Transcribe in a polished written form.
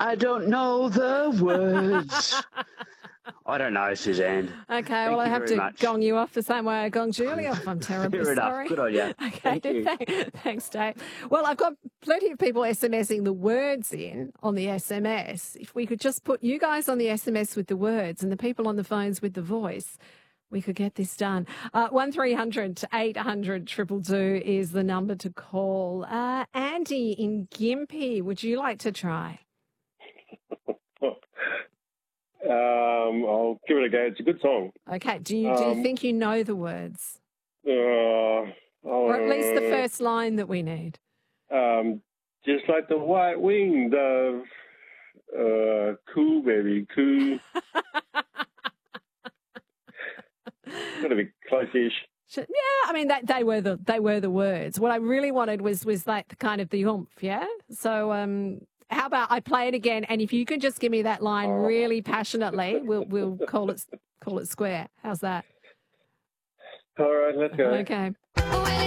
I don't know the words. I don't know, Suzanne. Okay, well, Thank I you have very to much. gong you off the same way I gonged Julie off. I'm terribly Fair enough. sorry. Good on you. Okay, Thank you. thanks, Dave. Well, I've got plenty of people SMSing the words in on the SMS. If we could just put you guys on the SMS with the words and the people on the phones with the voice, we could get this done. 1300 800 222 is the number to call. Andy in Gympie, would you like to try? I'll give it a go. It's a good song. Okay, do you think you know the words? Or at least the Uh, first line that we need. just like the white winged dove, coo, baby, coo. Got to be close-ish. Yeah, I mean they were the words. What I really wanted was like the kind of the oomph, yeah. So how about I play it again, and if you could just give me that line really passionately, we'll call it square. How's that? All right, let's go. Okay.